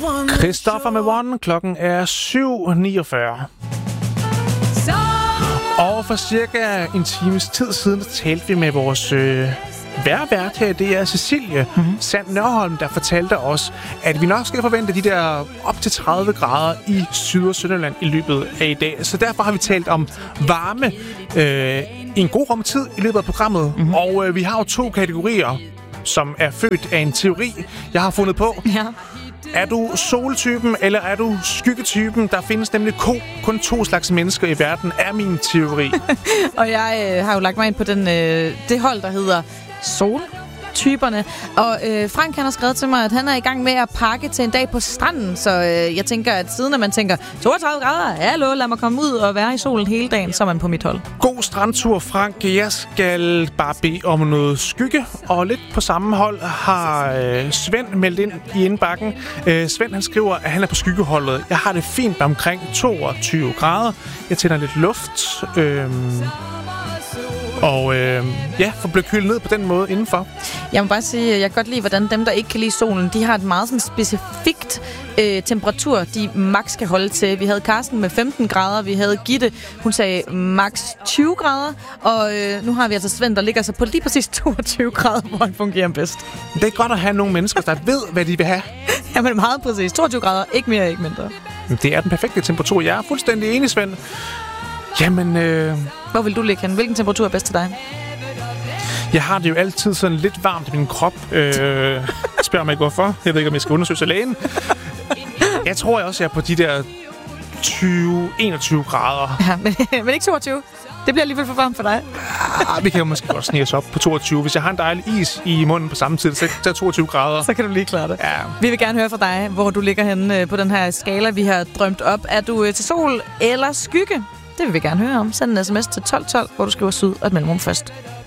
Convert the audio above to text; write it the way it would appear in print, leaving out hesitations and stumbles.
Christoffer med One. Klokken er 7:49. Og for cirka en times tid siden talte vi med vores værvært her. Det er Cecilie Sand Nørholm, der fortalte os, at vi nok skal forvente de der op til 30 grader i Syd- og Sønderjylland i løbet af i dag. Så derfor har vi talt om varme i en god rumtid i løbet af programmet. Og vi har jo 2 kategorier, som er født af en teori, jeg har fundet på. Ja. Er du soltypen, eller er du skyggetypen? Der findes nemlig kun 2 slags mennesker i verden, er min teori. Og jeg har jo lagt mig ind på det hold, der hedder soltyperne. Og Frank han har skrevet til mig, at han er i gang med at pakke til en dag på stranden. Så jeg tænker, at siden at man tænker 32 grader, hallo, lad mig komme ud og være i solen hele dagen, så er man på mit hold. God strandtur, Frank. Jeg skal bare bede om noget skygge. Og lidt på samme hold har Svend meldt ind i indbakken. Svend han skriver, at han er på skyggeholdet. Jeg har det fint med omkring 22 grader. Jeg tænder lidt luft. Og for at blive kølet ned på den måde indenfor. Jeg må bare sige, at jeg kan godt lide, hvordan dem, der ikke kan lide solen, de har et meget sådan specifikt temperatur, de max kan holde til. Vi havde Karsten med 15 grader, vi havde Gitte, hun sagde max 20 grader, og nu har vi altså Svend, der ligger så på lige præcis 22 grader, hvor han fungerer bedst. Det er godt at have nogle mennesker, der ved, hvad de vil have. Jamen meget præcis. 22 grader, ikke mere, ikke mindre. Det er den perfekte temperatur. Jeg er fuldstændig enig, Svend. Jamen, hvor vil du ligge hen? Hvilken temperatur er bedst til dig? Jeg har det jo altid sådan lidt varmt i min krop. Spørg mig ikke hvorfor. Jeg ved ikke, om jeg skal undersøge lægen. Jeg tror også, jeg er på de der 20-21 grader. Ja, men ikke 22. Det bliver alligevel for varmt for dig. Vi kan jo måske godt snige os op på 22. Hvis jeg har en dejlig is i munden på samme tid, så er 22 grader. Så kan du lige klare det. Ja. Vi vil gerne høre fra dig, hvor du ligger henne på den her skala, vi har drømt op. Er du til sol eller skygge? Det vil vi gerne høre om. Send en sms til 1212, hvor du skriver syd og et mellemrum først.